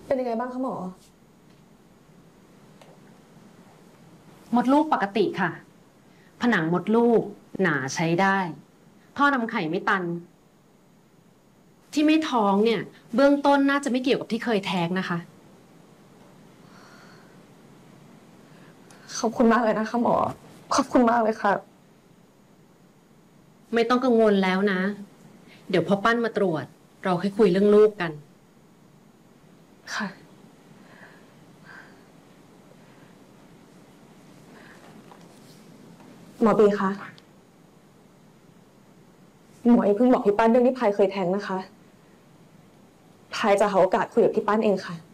เป็นยังไงบ้างคะหมอมดลูกปกติค่ะผนังมดลูกหนาใช้ได้ท่อนำไข่ไม่ตันที่ไม่ท้องเนี่ยเบื้องต้นน่าจะไม่เกี่ยวกับที่เคยแท้งนะคะขอบคุณมากเลยนะคะหมอขอบคุณมากเลยค่ะไม่ต้องกังวลแล้วนะเดี๋ยวพอปั้นมาตรวจเราค่อยคุยเรื่องลูกกันค่ะหมอปีคะหมออย่าเพิ่งบอกพี่ปั้นเรื่องที่พายเคยแท้งนะคะพายจะหาโอกาสคุยกับพี่ปั้นเองค่ะ